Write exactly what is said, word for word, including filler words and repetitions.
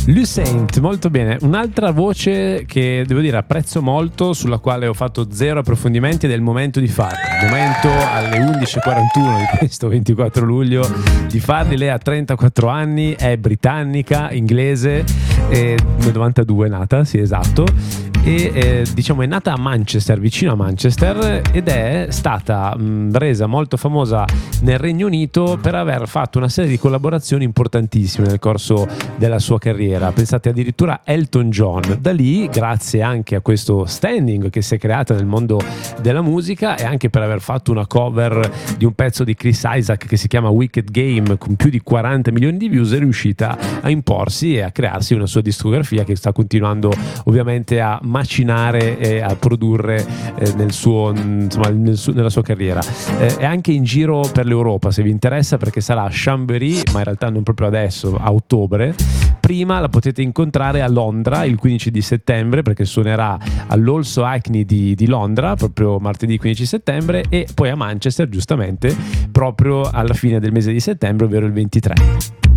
Lucent, molto bene. Un'altra voce che devo dire apprezzo molto, sulla quale ho fatto zero approfondimenti, ed è il momento di farli. Il momento alle undici e quarantuno di questo ventiquattro luglio di farli. Lei ha trentaquattro anni, è britannica, inglese, è nel novantadue è nata, sì, esatto. E eh, diciamo è nata a Manchester, vicino a Manchester, ed è stata mh, resa molto famosa nel Regno Unito per aver fatto una serie di collaborazioni importantissime nel corso della sua carriera. Pensate addirittura a Elton John. Da lì, grazie anche a questo standing che si è creato nel mondo della musica, e anche per aver fatto una cover di un pezzo di Chris Isaak che si chiama Wicked Game con più di quaranta milioni di views, è riuscita a imporsi e a crearsi una sua discografia che sta continuando ovviamente a macinare e a produrre eh, nel suo, insomma, nel su, nella sua carriera. Eh, è anche in giro per l'Europa, se vi interessa, perché sarà a Chambéry, ma in realtà non proprio adesso, a ottobre. Prima la potete incontrare a Londra il quindici di settembre, perché suonerà all'Also Hackney di, di Londra proprio martedì quindici settembre, e poi a Manchester giustamente proprio alla fine del mese di settembre, ovvero il ventitré.